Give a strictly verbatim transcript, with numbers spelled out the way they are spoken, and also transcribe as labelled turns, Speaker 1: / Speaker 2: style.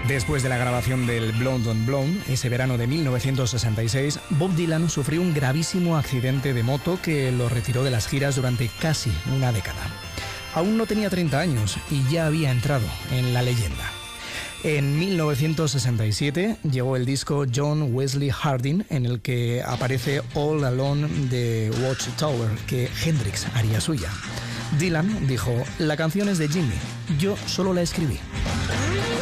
Speaker 1: Después de la grabación del Blonde on Blonde, ese verano de mil novecientos sesenta y seis, Bob Dylan sufrió un gravísimo accidente de moto que lo retiró de las giras durante casi una década. Aún no tenía treinta años y ya había entrado en la leyenda. En mil novecientos sesenta y siete llegó el disco John Wesley Harding, en el que aparece All Alone de Watchtower, que Hendrix haría suya. Dylan dijo: la canción es de Jimmy, yo solo la escribí.